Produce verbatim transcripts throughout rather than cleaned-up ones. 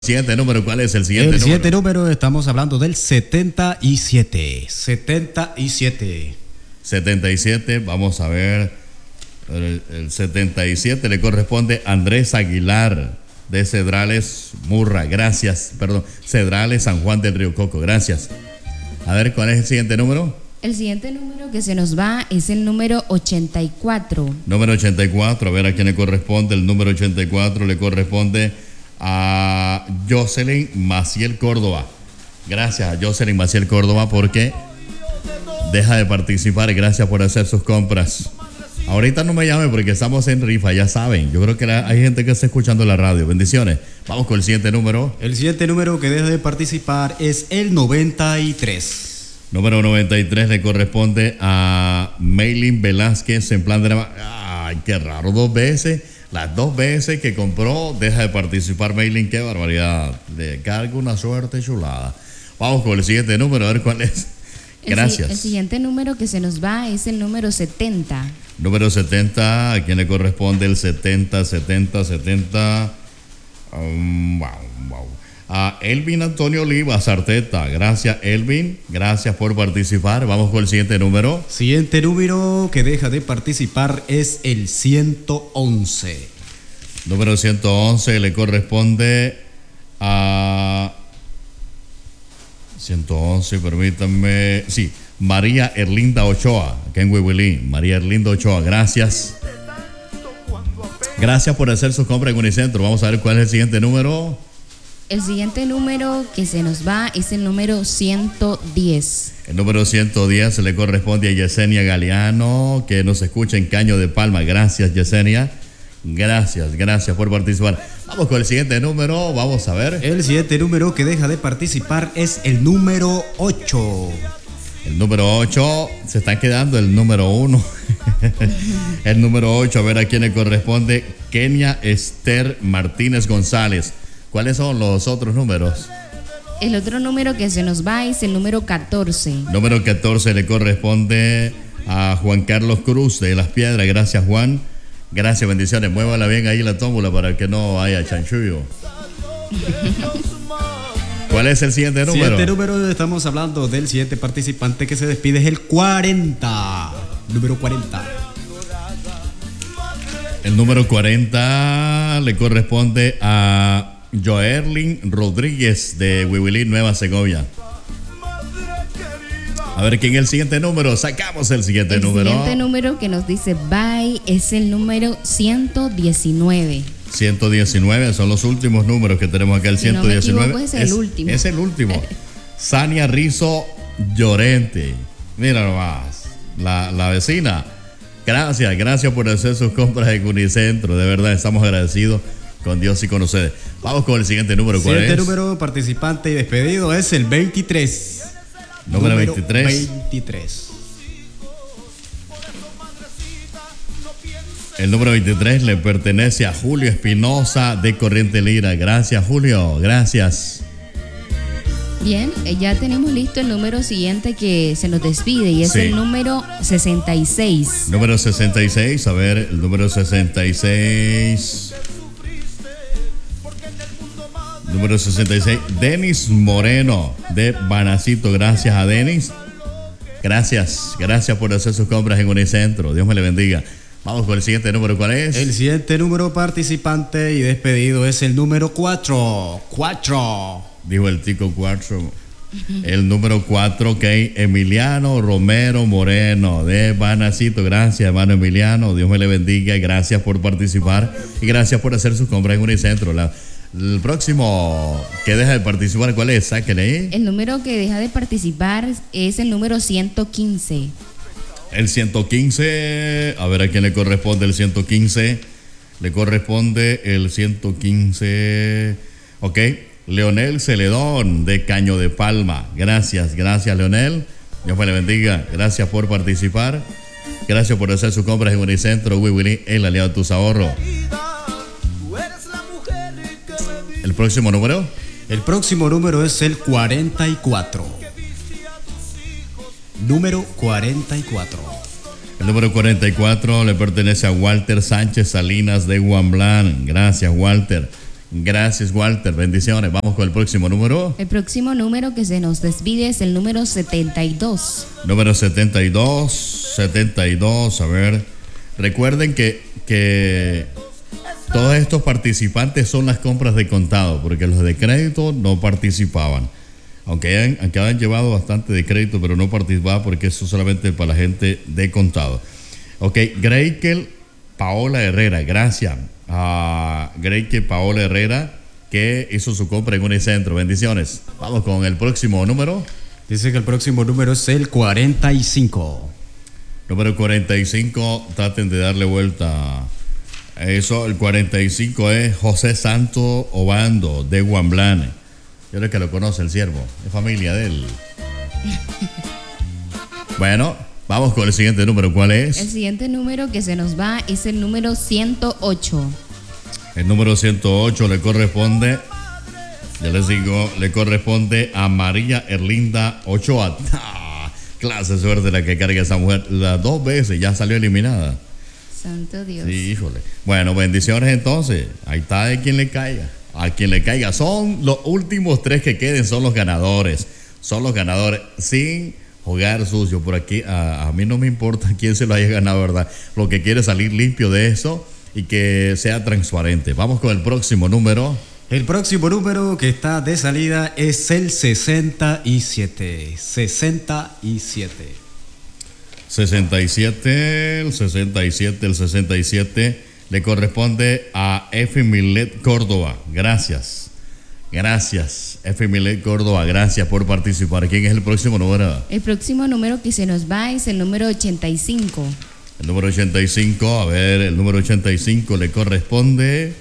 Siguiente número, ¿cuál es el siguiente número? El siguiente número, estamos hablando del setenta y siete. setenta y siete. setenta y siete, vamos a ver. El, el setenta y siete le corresponde a Andrés Aguilar de Cedrales Murra. Gracias, perdón, Cedrales San Juan del Río Coco. Gracias. A ver, ¿cuál es el siguiente número? El siguiente número que se nos va es el número ochenta y cuatro. Número ochenta y cuatro, a ver a quién le corresponde. El número ochenta y cuatro le corresponde a Jocelyn Maciel Córdoba. Gracias a Jocelyn Maciel Córdoba porque deja de participar. Gracias por hacer sus compras. Ahorita no me llame porque estamos en rifa, ya saben. Yo creo que la, hay gente que está escuchando la radio. Bendiciones. Vamos con el siguiente número. El siguiente número que deja de participar es el noventa y tres. Número noventa y tres le corresponde a Maylin Velázquez en plan de... Ay, qué raro, dos veces. Las dos veces que compró, deja de participar Maylin. Qué barbaridad. Le cargo una suerte chulada. Vamos con el siguiente número, a ver cuál es. Gracias. El, el siguiente número que se nos va es el número setenta. Número setenta, ¿a quién le corresponde el setenta, setenta, setenta? Um, wow, wow. A Elvin Antonio Oliva Sarteta. Gracias, Elvin. Gracias por participar. Vamos con el siguiente número. Siguiente número que deja de participar es el ciento once. Número ciento once le corresponde a... ciento once, permítanme. Sí, María Erlinda Ochoa, acá en Huihuilí. María Erlinda Ochoa, gracias. Gracias por hacer su compra en Unicentro. Vamos a ver cuál es el siguiente número. El siguiente número que se nos va es el número ciento diez. El número ciento diez le corresponde a Yesenia Galeano, que nos escucha en Caño de Palma. Gracias, Yesenia. Gracias, gracias por participar. Vamos con el siguiente número, vamos a ver. El siguiente número que deja de participar es el número ocho. El número ocho, se está quedando el número uno. El número ocho, a ver a quién le corresponde. Kenia Esther Martínez González. ¿Cuáles son los otros números? El otro número que se nos va es el número catorce. Número catorce le corresponde a Juan Carlos Cruz de Las Piedras. Gracias, Juan. Gracias, bendiciones. Muévala bien ahí la tómbola para que no haya chanchullo. ¿Cuál es el siguiente número? Siguiente número, estamos hablando del siguiente participante que se despide, es el cuarenta. Número cuarenta. El número cuarenta le corresponde a Joerlin Rodríguez de Huihuilí, Nueva Segovia. A ver, ¿quién es el siguiente número? Sacamos el siguiente el número. El siguiente número que nos dice bye es el número ciento diecinueve. ciento diecinueve son los últimos números que tenemos acá. El si ciento diecinueve no me equivoco, es el es, último. Es el último. Sania Rizo Llorente. Mira nomás, la, la vecina. Gracias, gracias por hacer sus compras en Unicentro. De verdad, estamos agradecidos con Dios y con ustedes. Vamos con el siguiente número. ¿Cuál siguiente es? número participante y despedido es el veintitrés. Número, número veintitrés. veintitrés. El número veintitrés le pertenece a Julio Espinosa de Corriente Lira. Gracias, Julio. Gracias. Bien, ya tenemos listo el número siguiente que se nos despide y es sí. el número sesenta y seis. Número sesenta y seis, a ver, el número sesenta y seis. Número sesenta y seis, Denis Moreno de Banacito. Gracias a Denis. Gracias, gracias por hacer sus compras en Unicentro. Dios me le bendiga. Vamos con el siguiente número, ¿cuál es? El siguiente número participante y despedido es el número cuatro. cuatro. Dijo el tico cuatro. El número cuatro, ok, Emiliano Romero Moreno de Banacito. Gracias, hermano Emiliano. Dios me le bendiga. Gracias por participar y gracias por hacer sus compras en Unicentro. La, el próximo que deja de participar, ¿cuál es? Sáquenle ahí. El número que deja de participar es el número ciento quince. El ciento quince, a ver a quién le corresponde el ciento quince. Le corresponde el ciento quince, ok, Leonel Celedón de Caño de Palma. Gracias, gracias Leonel. Dios me le bendiga. Gracias por participar. Gracias por hacer sus compras en Unicentro, Huihuilí, el aliado de tus ahorros. ¿El próximo número? El próximo número es el cuarenta y cuatro. Número cuarenta y cuatro. El número cuarenta y cuatro le pertenece a Walter Sánchez Salinas de Guamblán. Gracias, Walter. Gracias, Walter. Bendiciones. Vamos con el próximo número. El próximo número que se nos despide es el número setenta y dos. Número setenta y dos. setenta y dos. A ver. Recuerden que, que todos estos participantes son las compras de contado, porque los de crédito no participaban. Aunque hayan, aunque hayan llevado bastante de crédito, pero no participaban porque eso es solamente para la gente de contado. Ok, Greikel Paola Herrera, gracias a Greikel Paola Herrera, que hizo su compra en Unicentro. Bendiciones. Vamos con el próximo número. Dice que el próximo número es el cuarenta y cinco. Número cuarenta y cinco, traten de darle vuelta a eso. El cuarenta y cinco es José Santo Obando, de Guamblane. Yo creo que lo conoce el siervo, es familia de él. Bueno, vamos con el siguiente número. ¿Cuál es? El siguiente número que se nos va es el número ciento ocho. El número ciento ocho le corresponde, ya les digo, le corresponde a María Erlinda Ochoa. ¡Ah! Clase de suerte la que carga esa mujer. Las dos veces ya salió eliminada. Santo Dios. Sí, híjole. Bueno, bendiciones entonces. Ahí está de quien le caiga. A quien le caiga. Son los últimos tres que queden, son los ganadores. Son los ganadores sin jugar sucio. Por aquí, a, a mí no me importa quién se lo haya ganado, ¿verdad? Lo que quiere es salir limpio de eso y que sea transparente. Vamos con el próximo número. El próximo número que está de salida es el sesenta y siete. sesenta y siete. sesenta y siete, el sesenta y siete, el sesenta y siete le corresponde a F. Milet Córdoba. Gracias. Gracias, F. Milet Córdoba. Gracias por participar. ¿Quién es el próximo número? El próximo número que se nos va es el número ochenta y cinco. El número ochenta y cinco, a ver, el número ochenta y cinco le corresponde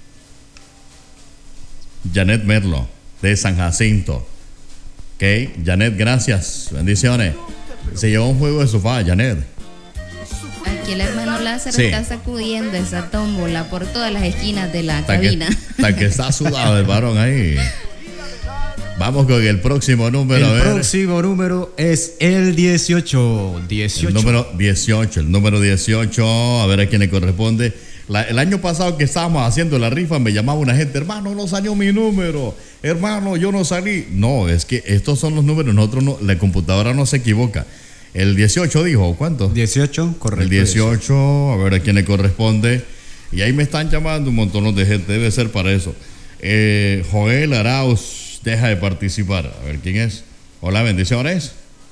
Janet Merlo, de San Jacinto. Ok, Janet, gracias. Bendiciones. Se llevó un juego de sofá, Janet. Aquí el hermano Lázaro Sí. está sacudiendo esa tómbola por todas las esquinas de la Hasta que, cabina. hasta que está sudado el varón ahí. Vamos con el próximo número. a El ver. próximo número es el dieciocho. dieciocho. El número dieciocho, el número dieciocho, a ver a quién le corresponde. La, el año pasado que estábamos haciendo la rifa me llamaba una gente, hermano, no salió mi número, hermano, yo no salí. No, es que estos son los números, nosotros no, la computadora no se equivoca. El dieciocho dijo, ¿cuánto? dieciocho, correcto. El dieciocho, a ver a quién le corresponde. Y ahí me están llamando un montón de gente, debe ser para eso. Eh, Joel Arauz deja de participar. A ver quién es. Hola, bendiciones.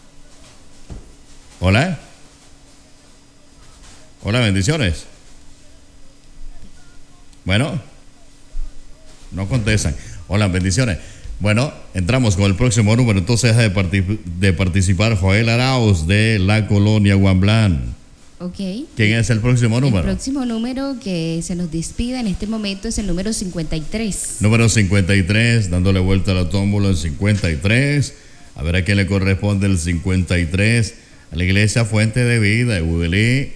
Hola. Hola, bendiciones. Bueno, no contestan. Hola, bendiciones. Bueno, entramos con el próximo número. Entonces deja de, partic- de participar Joel Arauz de la colonia Guamblán. Ok. ¿Quién es el próximo número? El próximo número que se nos despide en este momento es el número cincuenta y tres. Número cincuenta y tres, dándole vuelta a la tómbola, el cincuenta y tres. A ver a quién le corresponde el cincuenta y tres. A la iglesia Fuente de Vida, Udeli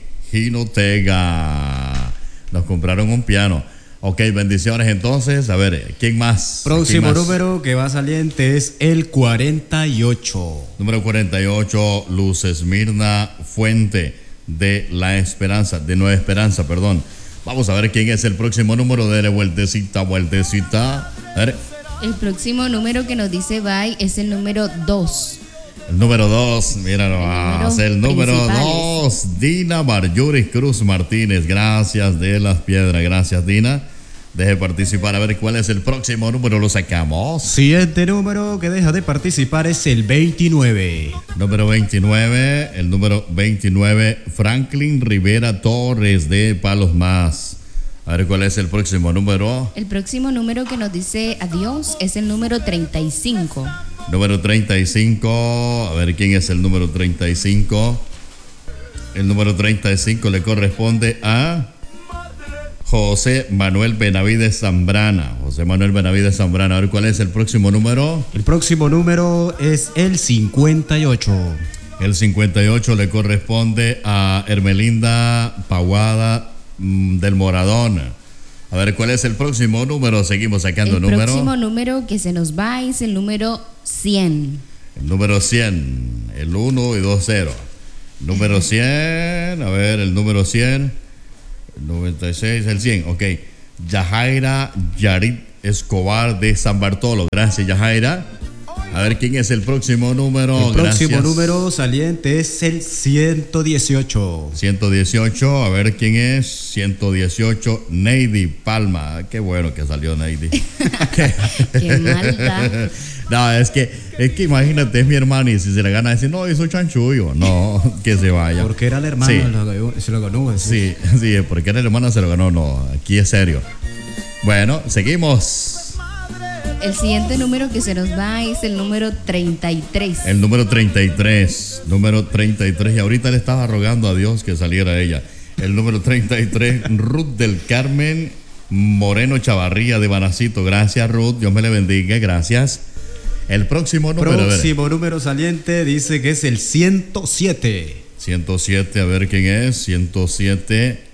Jinotega. Nos compraron un piano. Ok, bendiciones entonces. A ver, ¿quién más? Próximo ¿Quién más? número que va saliente es el cuarenta y ocho. Número cuarenta y ocho, Luz Esmirna Fuente de La Esperanza, de Nueva Esperanza, perdón. Vamos a ver quién es el próximo número. Dele vueltecita, vueltecita. A ver. El próximo número que nos dice bye es el número dos. El número dos, mira nomás, el número dos, Dina Marjuris Cruz Martínez. Gracias de las Piedras, gracias Dina. Deje participar, a ver cuál es el próximo número, lo sacamos. Siguiente número que deja de participar es el veintinueve. Número veintinueve, el número veintinueve, Franklin Rivera Torres de Palos Más. A ver cuál es el próximo número. El próximo número que nos dice adiós es el número treinta y cinco. Número treinta y cinco, a ver quién es el número treinta y cinco. El número treinta y cinco le corresponde a José Manuel Benavides Zambrana. José Manuel Benavides Zambrana. A ver cuál es el próximo número. El próximo número es el cincuenta y ocho. El cincuenta y ocho le corresponde a Hermelinda Paguada mmm, del Moradón. A ver cuál es el próximo número. Seguimos sacando El número. próximo número que se nos va es el número cien. El número cien, el uno y dos cero. Número cien, a ver, el número cien, el noventa y seis, el cien, ok. Yajaira Yarit Escobar de San Bartolo. Gracias, Yajaira. A ver quién es el próximo número. El próximo Gracias. número saliente es el ciento dieciocho. ciento dieciocho, a ver quién es. ciento dieciocho, Neidy Palma. Qué bueno que salió Neidy. Qué maldad. No, es que, es que imagínate, es mi hermano y si se le gana decir, no, hizo chanchullo. No, que se vaya. Porque era el hermano, Sí. lo- se lo ganó. Sí, sí, porque era el hermano se lo ganó. No, aquí es serio. Bueno, seguimos. El siguiente número que se nos va es el número treinta y tres. El número treinta y tres. Número treinta y tres. Y ahorita le estaba rogando a Dios que saliera ella. El número treinta y tres, Ruth del Carmen Moreno Chavarría de Banacito. Gracias, Ruth. Dios me le bendiga. Gracias. El próximo número. a ver. Próximo número saliente dice que es el ciento siete. ciento siete, a ver quién es. ciento siete.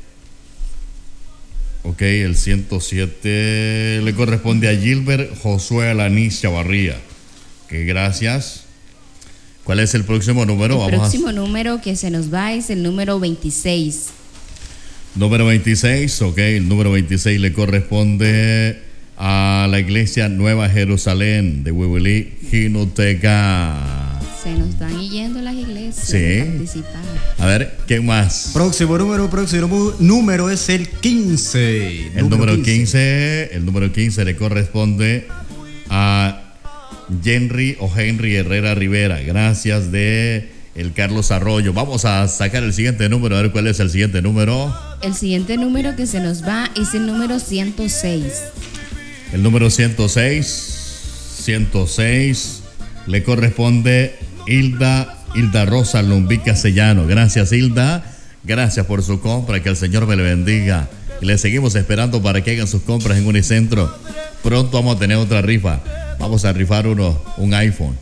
Ok, el ciento siete le corresponde a Gilbert Josué Alanis Chavarría. Que gracias. ¿Cuál es el próximo número? El Vamos próximo número que se nos va es el número veintiséis. a... Número veintiséis, ok. El número veintiséis le corresponde a la iglesia Nueva Jerusalén de Huihuilí, Jinotega. Se nos están yendo las iglesias Sí. a participar. A ver, ¿quién más? Próximo número, próximo mu- número es el quince. El número quince, el número quince le corresponde a Henry o Henry Herrera Rivera. Gracias de el Carlos Arroyo. Vamos a sacar el siguiente número, a ver cuál es el siguiente número. El siguiente número que se nos va es el número ciento seis. El número ciento seis, ciento seis le corresponde Hilda, Hilda Rosa Lumbí Castellano. Gracias, Hilda. Gracias por su compra. Que el Señor me le bendiga. Y le seguimos esperando para que hagan sus compras en Unicentro. Pronto vamos a tener otra rifa. Vamos a rifar uno, un iPhone.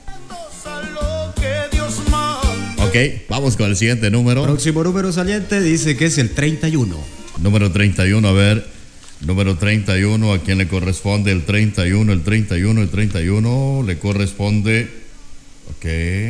Ok, vamos con el siguiente número. Próximo número saliente dice que es el treinta y uno. Número treinta y uno, a ver. Número treinta y uno, ¿a quién le corresponde? El treinta y uno, el treinta y uno, el treinta y uno le corresponde. Ok.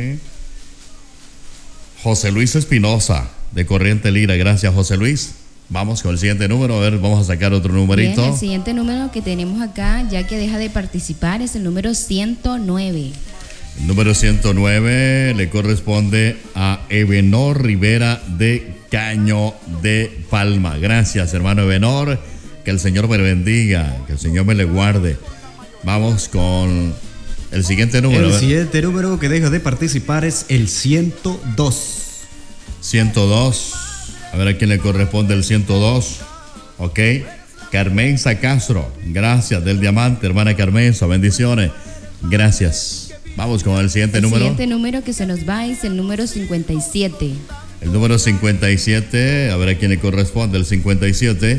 José Luis Espinosa, de Corriente Lira. Gracias, José Luis. Vamos con el siguiente número. A ver, vamos a sacar otro numerito. Bien, el siguiente número que tenemos acá, ya que deja de participar, es el número ciento nueve. El número ciento nueve le corresponde a Ebenor Rivera de Caño de Palma. Gracias, hermano Ebenor. Que el Señor me le bendiga, que el Señor me le guarde. Vamos con el siguiente número. El siguiente número que deja de participar es el ciento dos. ciento dos. A ver a quién le corresponde el ciento dos. Ok. Carmenza Castro. Gracias del Diamante, hermana Carmenza. Bendiciones. Gracias. Vamos con el siguiente El número. siguiente número que se nos va es el número cincuenta y siete. El número cincuenta y siete. A ver a quién le corresponde el cincuenta y siete.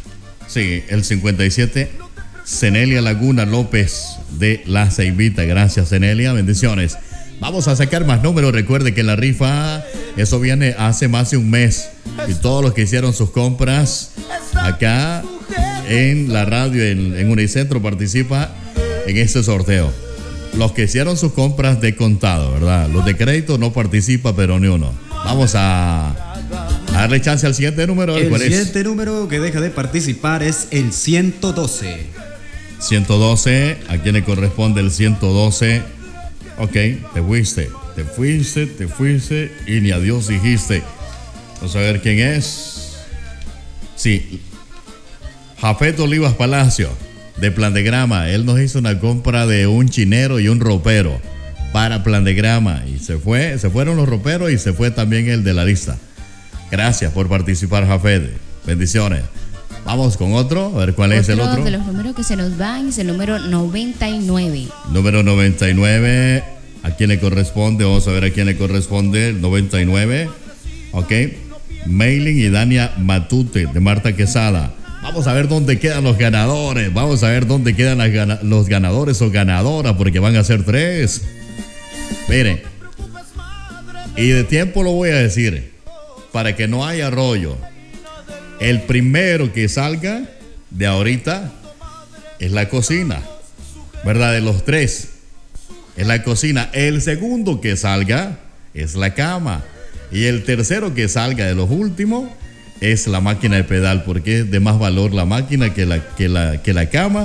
Sí, el cincuenta y siete. Cenelia Laguna López de La Ceibita. Gracias, Cenelia. Bendiciones. Vamos a sacar más números. Recuerde que la rifa, eso viene hace más de un mes. Y todos los que hicieron sus compras acá en la radio, en, en Unicentro, participa en este sorteo. Los que hicieron sus compras de contado, ¿verdad? Los de crédito no participa, pero ni uno. Vamos a, a darle chance al siguiente número. El ¿Cuál es? siguiente número que deja de participar es el ciento doce. ciento doce, ¿a quién le corresponde el ciento doce? Ok, te fuiste, te fuiste, te fuiste y ni adiós dijiste. Vamos a ver quién es. Sí, Jafet Olivas Palacio, de Plan de Grama. Él nos hizo una compra de un chinero y un ropero para Plan de Grama. Y se fue, se fueron los roperos y se fue también el de la lista. Gracias por participar, Jafet. Bendiciones. Vamos con otro, a ver cuál es el otro. de los números que se nos van es el número noventa y nueve. Número noventa y nueve, ¿a quién le corresponde? Vamos a ver a quién le corresponde el noventa y nueve. Ok, Maylin y Dania Matute, de Marta Quesada. Vamos a ver dónde quedan los ganadores. Vamos a ver dónde quedan las gana- los ganadores o ganadoras, porque van a ser tres. Miren, y de tiempo lo voy a decir, para que no haya rollo. El primero que salga de ahorita es la cocina, ¿verdad? De los tres es la cocina. El segundo que salga es la cama. Y el tercero que salga de los últimos es la máquina de pedal, porque es de más valor la máquina que la, que la, que la cama.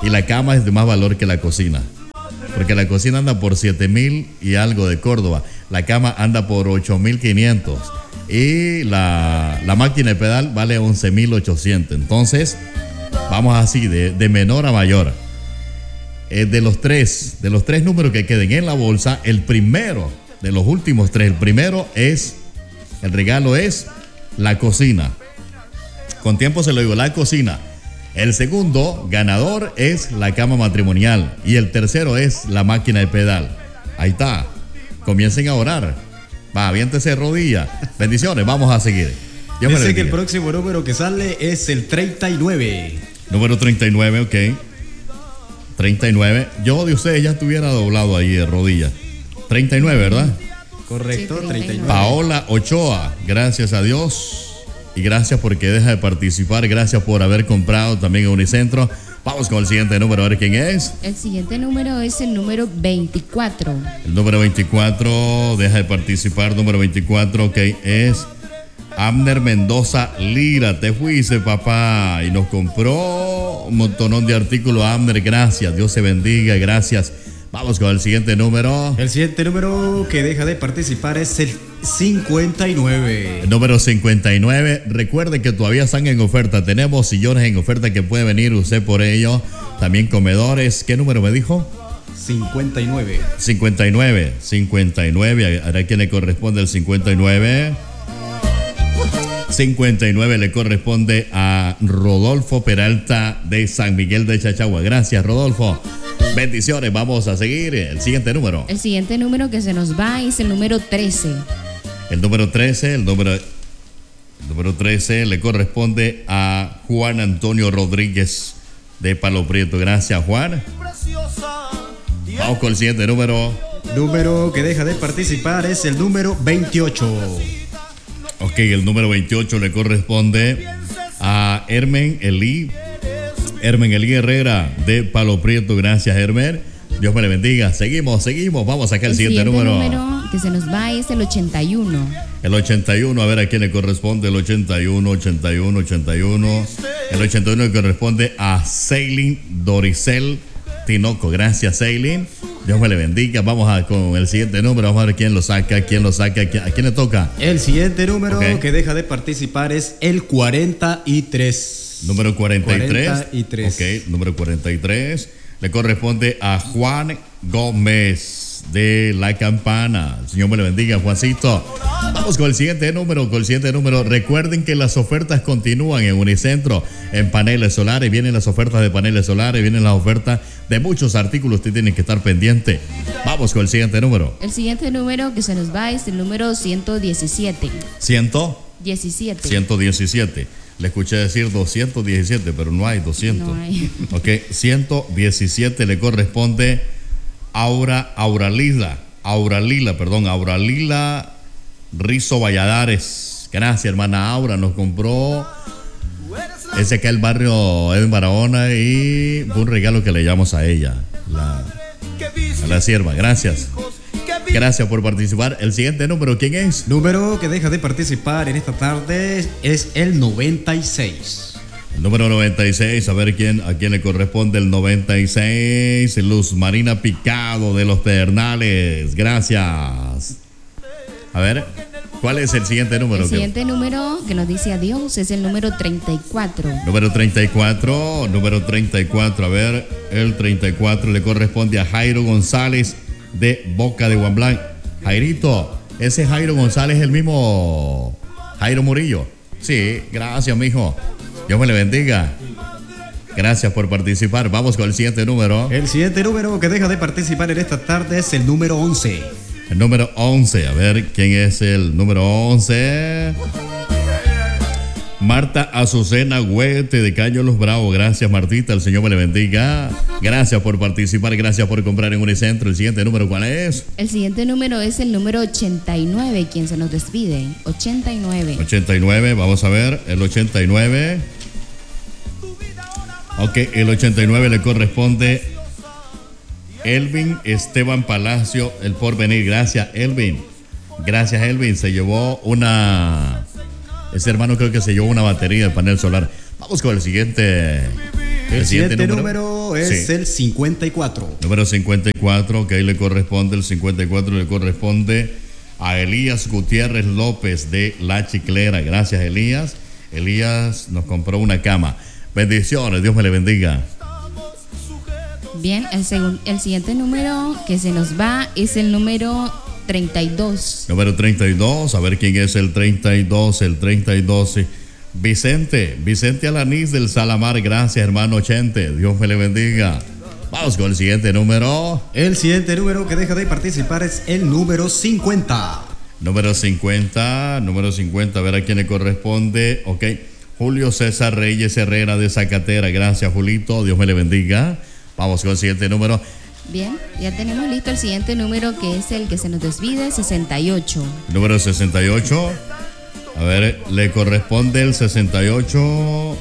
Y la cama es de más valor que la cocina. Porque la cocina anda por siete mil y algo de Córdoba. La cama anda por ocho mil quinientos. Y la, la máquina de pedal vale once mil ochocientos. Entonces, vamos así, de, de menor a mayor. Eh, de los tres, de los tres números que queden en la bolsa, el primero, de los últimos tres, el primero es, el regalo es la cocina. Con tiempo se lo digo, la cocina. El segundo ganador es la cama matrimonial. Y el tercero es la máquina de pedal. Ahí está. Comiencen a orar. Va, aviéntese de rodilla. Bendiciones, vamos a seguir. Dios Dice que el próximo número que sale es el treinta y nueve. Número treinta y nueve, ok. treinta y nueve. Yo de ustedes ya estuviera doblado ahí de rodilla. treinta y nueve, ¿verdad? Correcto, Sí, treinta y nueve. Paola Ochoa, gracias a Dios. Y gracias porque deja de participar. Gracias por haber comprado también en Unicentro. Vamos con el siguiente número, a ver quién es. El siguiente número es el número veinticuatro. El número veinticuatro, deja de participar. Número veinticuatro, ok, es Abner Mendoza Lira. Te fuiste, papá. Y nos compró un montonón de artículos. Abner, gracias. Dios se bendiga. Gracias. Vamos con el siguiente número. El siguiente número que deja de participar es el cincuenta y nueve. El número cincuenta y nueve. Recuerde que todavía están en oferta. Tenemos sillones en oferta que puede venir usted por ello. También comedores. ¿Qué número me dijo? cincuenta y nueve. cincuenta y nueve. cincuenta y nueve. ¿A quién le corresponde el cincuenta y nueve? cincuenta y nueve le corresponde a Rodolfo Peralta de San Miguel de Chachagua. Gracias, Rodolfo. Bendiciones, vamos a seguir el siguiente número. El siguiente número que se nos va es el número trece. El número trece, el número, el número trece le corresponde a Juan Antonio Rodríguez de Palo Prieto. Gracias, Juan. Vamos con el siguiente número. Número que deja de participar es el número veintiocho. Ok, el número veintiocho le corresponde a Hermen Elí. Hermen Elí Herrera de Palo Prieto. Gracias, Hermen. Dios me le bendiga. Seguimos, seguimos. Vamos a sacar el, el siguiente, siguiente número. El número que se nos va es el ochenta y uno. El ochenta y uno, a ver a quién le corresponde. El ochenta y uno, ochenta y uno, ochenta y uno. El ochenta y uno le corresponde a Seilin Doricel Tinoco. Gracias, Seilin. Dios me le bendiga. Vamos a con el siguiente número. Vamos a ver quién lo saca, quién lo saca, a quién, a quién le toca. El siguiente número okay. que deja de participar es el cuarenta y tres. Número cuarenta y tres. cuarenta y tres. Ok, número cuarenta y tres. Le corresponde a Juan Gómez de La Campana. El Señor me le bendiga, Juancito. Vamos con el siguiente número, con el siguiente número. Recuerden que las ofertas continúan en Unicentro, en paneles solares. Vienen las ofertas de paneles solares, vienen las ofertas de muchos artículos. Usted tiene que estar pendiente. Vamos con el siguiente número. El siguiente número que se nos va es el número ciento diecisiete. ¿Ciento? diecisiete. ciento diecisiete. Le escuché decir doscientos diecisiete, pero no hay doscientos. No hay. Ok, ciento diecisiete le corresponde a Aura, Auralila, Auralila, perdón, Auralila Rizo Valladares. Gracias, hermana Aura, nos compró ese acá el barrio Edwin Barahona y fue un regalo que le llevamos a ella, la, a la sierva. Gracias. Gracias por participar. El siguiente número, ¿quién es? Número que deja de participar en esta tarde es el noventa y seis. El número noventa y seis, a ver quién, a quién le corresponde el noventa y seis. Luz Marina Picado de Los Pedernales. Gracias. A ver, ¿cuál es el siguiente número? El siguiente número que nos dice adiós es el número treinta y cuatro. Número treinta y cuatro, número treinta y cuatro. A ver, el treinta y cuatro le corresponde a Jairo González de Boca de Guamblán. Jairito, ese Jairo González es el mismo Jairo Murillo. Sí, gracias, mijo. Dios me le bendiga. Gracias por participar. Vamos con el siguiente número. El siguiente número que deja de participar en esta tarde es el número once. El número once. A ver, ¿quién es el número once? Marta Azucena Huete de Caño Los Bravos. Gracias, Martita. El Señor me le bendiga. Gracias por participar. Gracias por comprar en Unicentro. El siguiente número, ¿cuál es? El siguiente número es el número ochenta y nueve, quien se nos despide. ochenta y nueve. ochenta y nueve. Vamos a ver. El ochenta y nueve. Ok, el ochenta y nueve le corresponde Elvin Esteban Palacio, el Porvenir. Gracias, Elvin. Gracias, Elvin. Se llevó una... Ese hermano creo que se llevó una batería de panel solar. Vamos con el siguiente. El, el siguiente, siguiente número. número número es Sí. el cincuenta y cuatro. Número cincuenta y cuatro, que ahí le corresponde, el cincuenta y cuatro le corresponde a Elías Gutiérrez López de La Chiclera. Gracias, Elías. Elías nos compró una cama. Bendiciones, Dios me le bendiga. Bien, el, segun- el siguiente número que se nos va es el número treinta y dos. Número treinta y dos, a ver quién es el treinta y dos, el treinta y dos. sí. Vicente, Vicente Alanís del Salamar. Gracias, hermano Chente. Dios me le bendiga. Vamos con el siguiente número. El siguiente número que deja de participar es el número cincuenta. Número cincuenta, número cincuenta, a ver a quién le corresponde. Ok, Julio César Reyes Herrera de Zacatera. Gracias, Julito. Dios me le bendiga. Vamos con el siguiente número. Bien, ya tenemos listo el siguiente número que es el que se nos desvide, sesenta y ocho. Número sesenta y ocho. A ver, le corresponde el sesenta y ocho.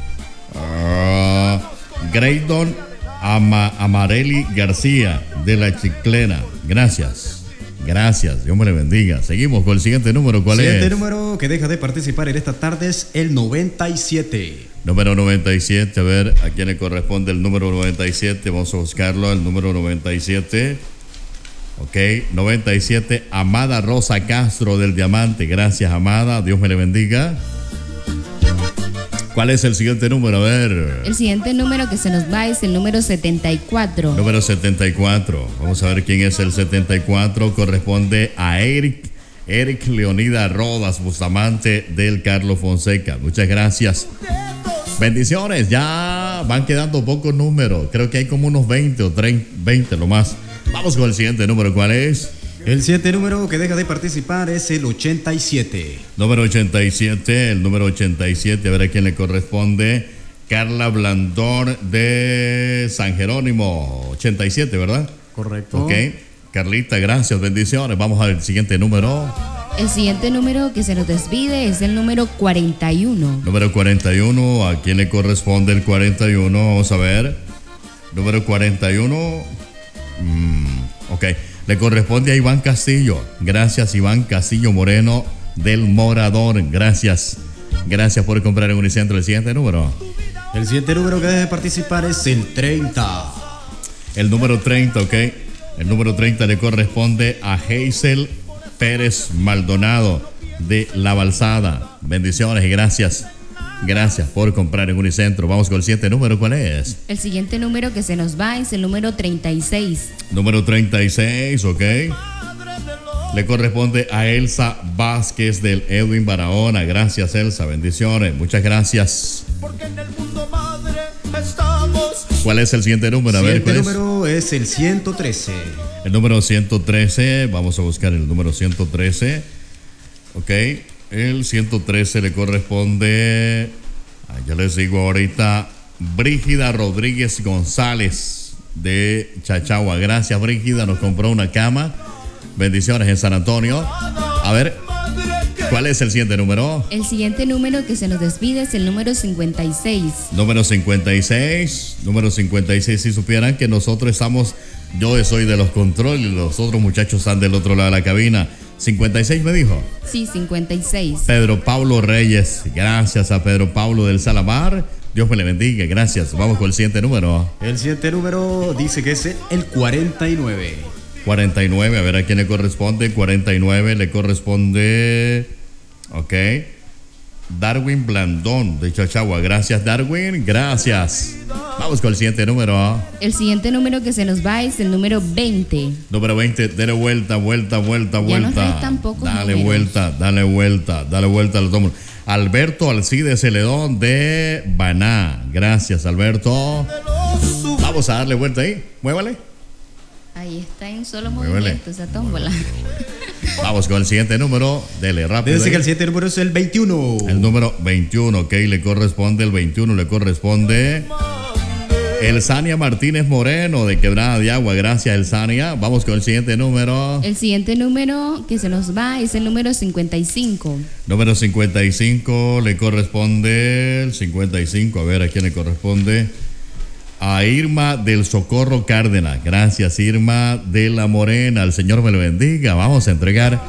Uh, Graydon Ama, Amareli García de La Chiclera. Gracias. Gracias. Dios me le bendiga. Seguimos con el siguiente número. ¿Cuál Siguiente es? número que deja de participar en esta tarde es el noventa y siete. Número noventa y siete. A ver, ¿a quién le corresponde el número noventa y siete? Vamos a buscarlo. El número noventa y siete. Ok, noventa y siete, Amada Rosa Castro del Diamante. Gracias, Amada. Dios me le bendiga. ¿Cuál es el siguiente número? A ver. El siguiente número que se nos va es el número setenta y cuatro. Número setenta y cuatro. Vamos a ver quién es el setenta y cuatro. Corresponde a Eric, Eric Leonida Rodas Bustamante del Carlos Fonseca. Muchas gracias. Bendiciones. Ya van quedando pocos números. Creo que hay como unos veinte o treinta, veinte lo más. Vamos con el siguiente número. ¿Cuál es? El siguiente número que deja de participar es el ochenta y siete. Número ochenta y siete. El número ochenta y siete. A ver a quién le corresponde. Carla Blandón de San Jerónimo. ochenta y siete, ¿verdad? Correcto. Ok. Carlita, gracias. Bendiciones. Vamos al siguiente número. El siguiente número que se nos desvide es el número cuarenta y uno. Número cuarenta y uno. ¿A quién le corresponde el cuarenta y uno? Vamos a ver. Número cuarenta y uno. Mm, ok. Le corresponde a Iván Castillo. Gracias, Iván Castillo Moreno del Morador. Gracias. Gracias por comprar en Unicentro. El siguiente número. El siguiente número que deja de participar es el treinta. El número treinta, ok. El número treinta le corresponde a Hazel Pérez Maldonado de La Balsada. Bendiciones y gracias. Gracias por comprar en Unicentro. Vamos con el siguiente número. ¿Cuál es? El siguiente número que se nos va es el número treinta y seis. Número treinta y seis, ok. Le corresponde a Elsa Vázquez del Edwin Barahona. Gracias, Elsa. Bendiciones. Muchas gracias. ¿Cuál es el siguiente número? A El ver, siguiente ¿cuál es? número es el ciento trece. El número ciento trece. Vamos a buscar el número ciento trece. Ok. El ciento trece le corresponde, ah, ya les digo ahorita, Brígida Rodríguez González de Chachagua. Gracias, Brígida, nos compró una cama. Bendiciones en San Antonio. A ver, ¿cuál es el siguiente número? El siguiente número que se nos desvide es el número cincuenta y seis. Número cincuenta y seis. Número cincuenta y seis. Si supieran que nosotros estamos, yo soy de los controles y los otros muchachos están del otro lado de la cabina. cincuenta y seis me dijo. Sí, cincuenta y seis. Pedro Pablo Reyes. Gracias a Pedro Pablo del Salamar. Dios me le bendiga. Gracias. Vamos con el siguiente número. El siguiente número dice que es el cuarenta y nueve. cuarenta y nueve. A ver a quién le corresponde. cuarenta y nueve le corresponde. Ok. Darwin Blandón de Chachagua. Gracias, Darwin. Gracias. Vamos con el siguiente número. El siguiente número que se nos va es el número veinte. Número veinte. Dale vuelta, vuelta, vuelta, Ya nos vuelta. restan pocos Dale números. vuelta, dale vuelta, dale vuelta a los números. Alberto Alcide Celedón de Baná. Gracias, Alberto. Vamos a darle vuelta ahí. Muévale. Ahí está en solo Muévele. movimiento esa tómbola. Vamos con el siguiente número. Dele rápido. Dice ahí. que el siguiente número es el veintiuno. El número veintiuno, ok, le corresponde el veintiuno, le corresponde Elsania Martínez Moreno de Quebrada de Agua. Gracias, Elsania. Vamos con el siguiente número. El siguiente número que se nos va es el número cincuenta y cinco. Número cincuenta y cinco, le corresponde el cincuenta y cinco. A ver, ¿a quién le corresponde? A Irma del Socorro Cárdenas. Gracias, Irma de la Morena. El Señor me lo bendiga. Vamos a entregar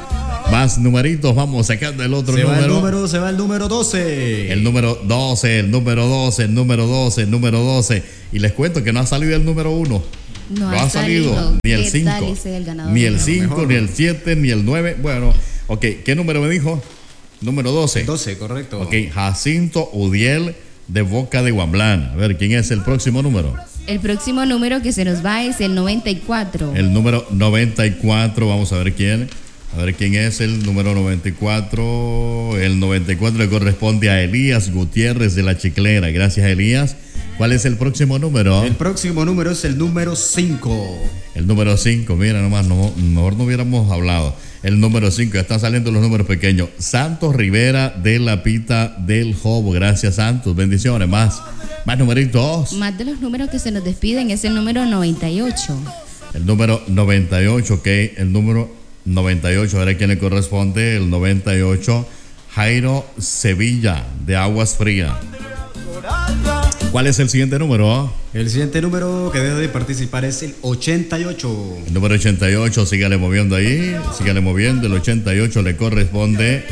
Más numeritos, vamos sacando el otro se número. Va el número. Se va el número doce. El número doce, el número doce, el número doce, el número doce. Y les cuento que no ha salido el número uno. No, No ha ha salido, salido. ni el ¿Qué cinco, tal ese el ganador? ni el No, cinco, mejor ni no. el siete, ni el nueve. Bueno, ok, ¿qué número me dijo? Número doce. doce, correcto. Ok, Jacinto Udiel de Boca de Guamblán. A ver, ¿quién es el próximo número? El próximo número que se nos va es el noventa y cuatro. El número noventa y cuatro, vamos a ver quién. A ver quién es el número noventa y cuatro. El noventa y cuatro le corresponde a Elías Gutiérrez de La Chiclera. Gracias, Elías. ¿Cuál es el próximo número? El próximo número es el número cinco. El número cinco, mira nomás, no, mejor no hubiéramos hablado. El número cinco, ya están saliendo los números pequeños. Santos Rivera de La Pita del Jobo. Gracias, Santos. Bendiciones. Más, más numeritos. Más de los números que se nos despiden es el número noventa y ocho. El número noventa y ocho, ok. El número noventa y ocho, a ver a quién le corresponde. El noventa y ocho, Jairo Sevilla de Aguas Frías. ¿Cuál es el siguiente número? El siguiente número que debe de participar es el ochenta y ocho. El número ochenta y ocho, sígale moviendo ahí, sígale moviendo. El ochenta y ocho le corresponde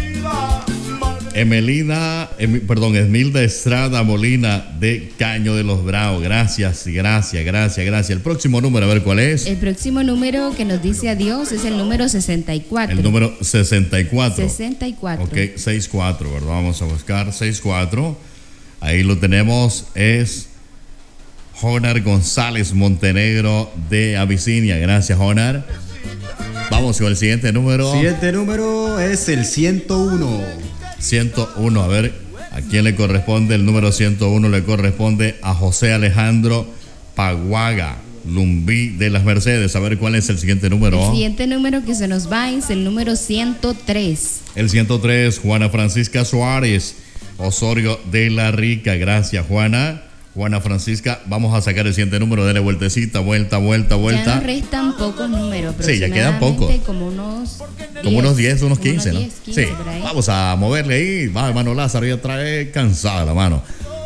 Emelina, em, perdón, Esmilda Estrada Molina de Caño de los Bravos. Gracias, gracias, gracias, gracias. El próximo número, a ver cuál es. El próximo número que nos dice adiós es el número sesenta y cuatro. El número sesenta y cuatro. sesenta y cuatro. Ok, sesenta y cuatro, ¿verdad? Vamos a buscar sesenta y cuatro. Ahí lo tenemos, es Jonar González Montenegro de Abisinia. Gracias, Jonar. Vamos con el siguiente número. Siguiente número es el ciento uno. ciento uno, a ver, ¿a quién le corresponde? El número ciento uno le corresponde a José Alejandro Paguaga Lumbí de Las Mercedes. A ver cuál es el siguiente número. El siguiente número que se nos va es el número ciento tres. El ciento tres, Juana Francisca Suárez Osorio de La Rica. Gracias, Juana. Juana Francisca, vamos a sacar el siguiente número. Dele vueltecita, vuelta, vuelta, vuelta. Ya nos restan pocos números. Sí, ya quedan pocos. aproximadamente Como unos diez. Como unos diez, unos como quince, ¿no? diez, quince Sí, por ahí. vamos a moverle ahí. Va, hermano Lázaro, ya trae cansada la mano.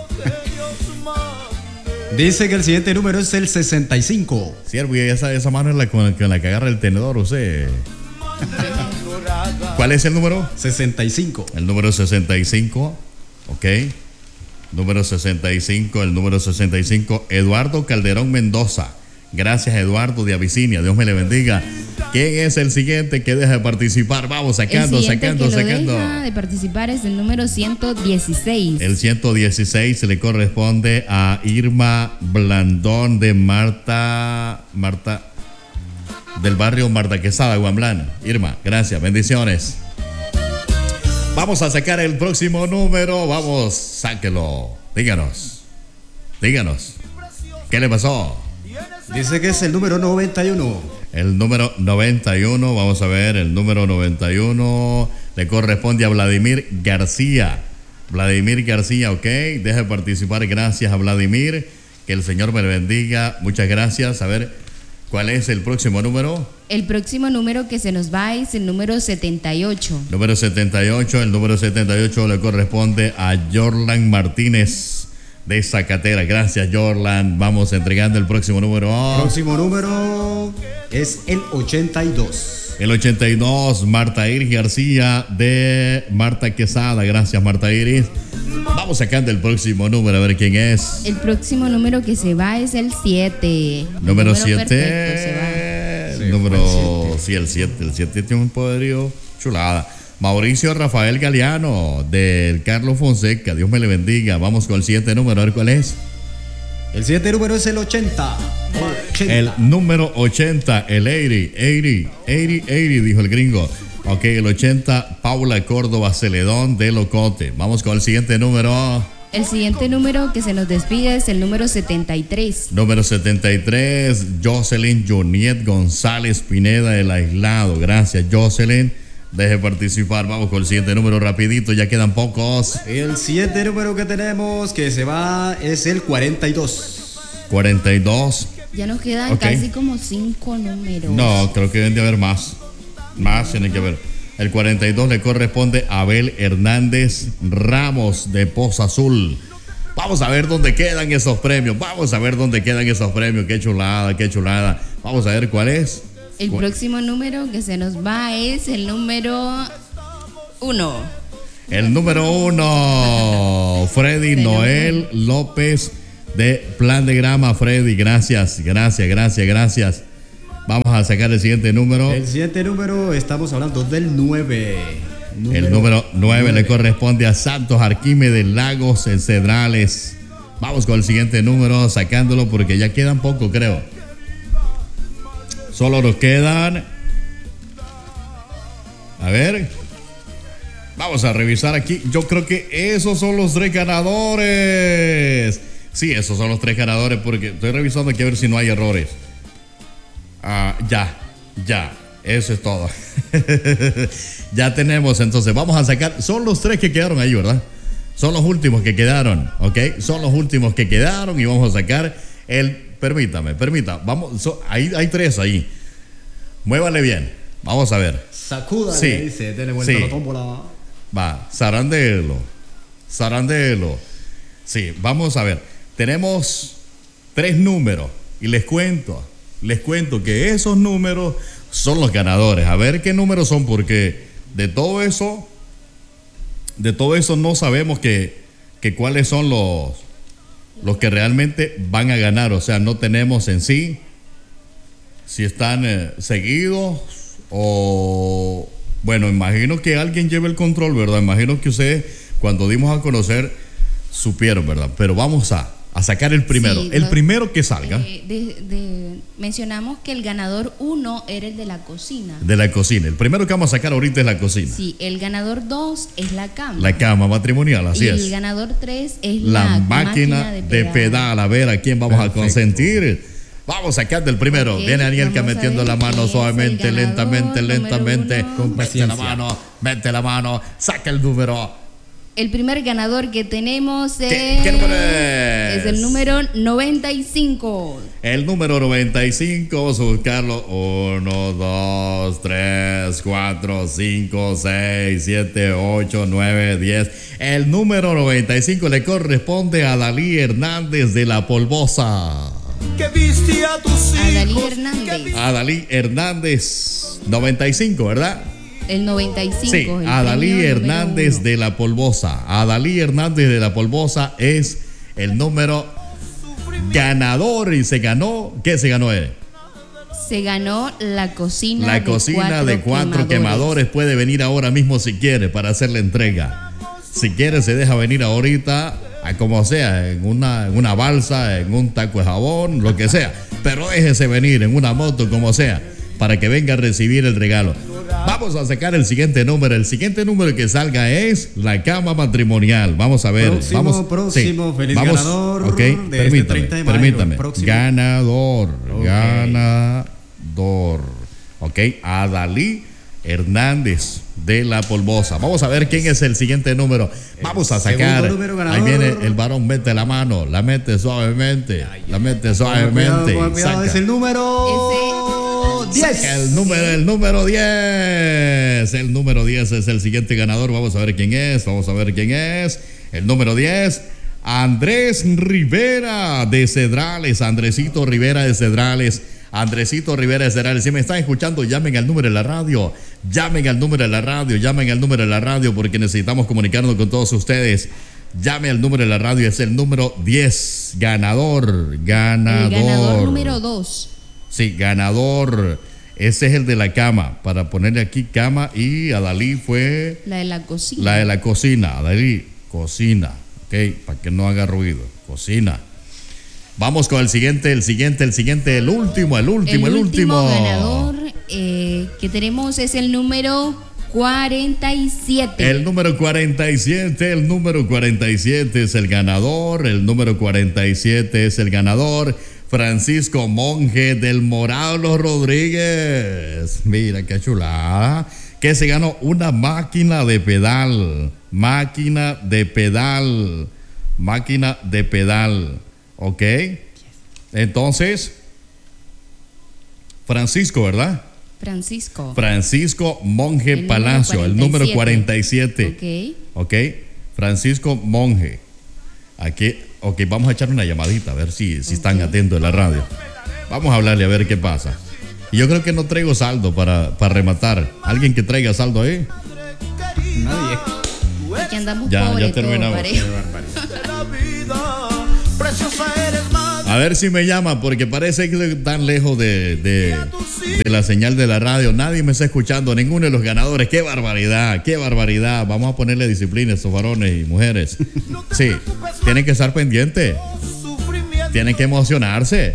Dice que el siguiente número es el sesenta y cinco. Siervo, y esa, esa mano es la con, con la que agarra el tenedor, usted. ¿Cuál es el número? sesenta y cinco. El número sesenta y cinco, ok. Número sesenta y cinco, el número sesenta y cinco, Eduardo Calderón Mendoza. Gracias, Eduardo de Abisinia. Dios me le bendiga. ¿Quién es el siguiente que deja de participar? Vamos sacando, el siguiente sacando, que lo sacando. deja de participar es el número ciento dieciséis. El ciento dieciséis le corresponde a Irma Blandón de Marta, Marta, del barrio Marta Quesada, Guamblán. Irma, gracias, bendiciones. Vamos a sacar el próximo número. Vamos, sáquelo. Díganos, díganos, ¿qué le pasó? Dice que es el número noventa y uno. El número noventa y uno, vamos a ver, el número noventa y uno le corresponde a Vladimir García. Vladimir García, ok, deje de participar. Gracias a Vladimir, que el Señor me le bendiga. Muchas gracias. A ver, ¿cuál es el próximo número? El próximo número que se nos va es el número setenta y ocho. Número setenta y ocho, el número setenta y ocho le corresponde a Jorlan Martínez de Zacatera. Gracias, Jorlan. Vamos entregando el próximo número. Próximo número es el ochenta y dos. El ochenta y dos, Marta Iris García de Marta Quesada. Gracias, Marta Iris. Vamos sacando el próximo número, a ver quién es. El próximo número que se va es el siete. Número perfecto se siete. Sí, Número, el sí, el siete. El siete tiene un poderío chulada. Mauricio Rafael Galeano del Carlos Fonseca. Dios me le bendiga. Vamos con el siguiente número, a ver cuál es. El siguiente número es el ochenta. ochenta. El número ochenta, el ochenta, ochenta, ochenta, ochenta, dijo el gringo. Ok, el ochenta, Paula Córdoba Celedón de Locote. Vamos con el siguiente número. va. El siguiente número que se nos despide es el número setenta y tres. Número setenta y tres, Jocelyn Juniet González Pineda del Aislado. Gracias, Jocelyn. Deje participar. Vamos con el siguiente número rapidito, ya quedan pocos. El siguiente número que tenemos que se va es el cuarenta y dos. cuarenta y dos. Ya nos quedan Ok. casi como cinco números. No, creo que deben de haber más. Más tiene que haber. El cuarenta y dos le corresponde a Abel Hernández Ramos de Poza Azul. Vamos a ver dónde quedan esos premios. Vamos a ver dónde quedan esos premios. Qué chulada, qué chulada. Vamos a ver cuál es. El próximo número que se nos va es el número uno. El número uno, Freddy Noel López de Plan de Grama. Freddy, gracias, gracias, gracias, gracias. Vamos a sacar el siguiente número. El siguiente número, estamos hablando del nueve. El número nueve le corresponde a Santos Arquímedes Lagos en Cedrales. Vamos con el siguiente número, sacándolo porque ya quedan poco, creo. Solo nos quedan. A ver. Vamos a revisar aquí. Yo creo que esos son los tres ganadores. Sí, esos son los tres ganadores porque estoy revisando aquí a ver si no hay errores. Ah, ya, ya. Eso es todo. Ya tenemos, entonces vamos a sacar. Son los tres que quedaron ahí, ¿verdad? Son los últimos que quedaron, ¿ok? Son los últimos que quedaron y vamos a sacar el. Permítame, permita. Vamos, so, hay, hay tres ahí. Muévale bien. Vamos a ver. Sacuda, sí, dice, dele vuelta sí. a la tómbola. Va, zarandelo. Zarandelo. Sí, vamos a ver. Tenemos tres números y les cuento. Les cuento que esos números son los ganadores. A ver qué números son, porque de todo eso, de todo eso no sabemos que, que cuáles son los, los que realmente van a ganar. O sea, no tenemos en sí si están eh, seguidos o... Bueno, imagino que alguien lleve el control, ¿verdad? Imagino que ustedes, cuando dimos a conocer, supieron, ¿verdad? Pero vamos a... a sacar el primero, sí, el no, primero que salga. Eh, de, de, mencionamos que el ganador uno era el de la cocina. De la cocina, el primero que vamos a sacar ahorita es la cocina. Sí, el ganador dos es la cama. La cama matrimonial, así y es. Y el ganador tres es la, la máquina, máquina de, pedal. de pedal. A ver, ¿a quién vamos Perfecto. a consentir? Vamos a sacar del primero. Okay, viene Anielka metiendo la mano suavemente, ganador, lentamente, lentamente. Mete la mano, mete la mano, saca el número. El primer ganador que tenemos es... ¿Qué, ¿Qué número es? Es el número noventa y cinco. El número noventa y cinco, vamos a buscarlo. uno, dos, tres, cuatro, cinco, seis, siete, ocho, nueve, diez. El número noventa y cinco le corresponde a Dalí Hernández de La Polvosa. Que viste a tus hijos. A Dalí Hernández. A Dalí Hernández, noventa y cinco, ¿verdad? El noventa y cinco. Sí, el Adalí Hernández de La Polvosa. Adalí Hernández de La Polvosa es el número ganador y se ganó. ¿Qué se ganó él? Se ganó la cocina. La de cocina cuatro de cuatro quemadores. quemadores. Puede venir ahora mismo si quiere para hacer la entrega. Si quiere se deja venir ahorita, a como sea, en una, en una balsa, en un taco de jabón, lo que sea. Pero déjese venir en una moto, como sea, para que venga a recibir el regalo. Vamos a sacar el siguiente número. El siguiente número que salga es la cama matrimonial. Vamos a ver. Próximo, vamos, próximo, sí, feliz vamos, ganador. Okay, de permítame, este treinta de mayo, permítame. Próximo. Ganador, okay. ganador. Ok, Adalí Hernández de La Polvosa. Vamos a ver quién es el siguiente número. Vamos a sacar. Ahí viene el varón, mete la mano, la mete suavemente, ay, la mete suavemente. Cuidado, cuidado, es el número diez. El número, el número diez. El número diez es el siguiente ganador. Vamos a ver quién es. Vamos a ver quién es. El número diez, Andrés Rivera de Cedrales. Andresito Rivera de Cedrales. Andresito Rivera de Cedrales. Si me están escuchando, llamen al número de la radio. Llamen al número de la radio. Llamen al número de la radio porque necesitamos comunicarnos con todos ustedes. Llame al número de la radio. Es el número diez. Ganador. Ganador. El ganador número dos. Sí, ganador. Ese es el de la cama. Para ponerle aquí cama y Adalí fue... La de la cocina. La de la cocina. Adalí, cocina. Ok, para que no haga ruido. Cocina. Vamos con el siguiente, el siguiente, el siguiente, el último, el último, el, el último. último. ganador eh, que tenemos es el número cuarenta y siete. El número cuarenta y siete, el número cuarenta y siete es el ganador. El número cuarenta y siete es el ganador. Francisco Monje del Moral Los Rodríguez. Mira qué chulada. Que se ganó una máquina de pedal. Máquina de pedal. Máquina de pedal. ¿Ok? Entonces, Francisco, ¿verdad? Francisco. Francisco Monje el Palacio, el número cuarenta y siete. Ok. Ok. Francisco Monje. Aquí. Ok, vamos a echarle una llamadita a ver si, si okay. están atentos de la radio. Vamos a hablarle a ver qué pasa. Yo creo que no traigo saldo para, para rematar. ¿Alguien que traiga saldo ahí? Nadie. Aquí andamos Ya, pobres ya terminamos. todos, parejo. A ver si me llama, porque parece que están lejos de, de, de la señal de la radio. Nadie me está escuchando, ninguno de los ganadores. ¡Qué barbaridad! ¡Qué barbaridad! Vamos a ponerle disciplina a estos varones y mujeres. Sí, tienen que estar pendientes. Tienen que emocionarse.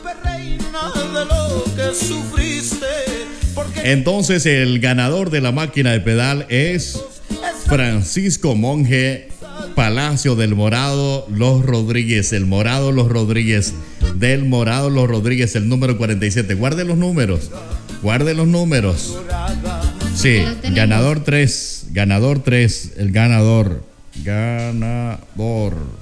Entonces, el ganador de la máquina de pedal es Francisco Monje Palacio del Morado Los Rodríguez. El Morado Los Rodríguez. Del Morado Los Rodríguez, el número cuarenta y siete. Guarde los números. Guarde los números. Sí, ganador tres. Ganador tres. El ganador. Ganador.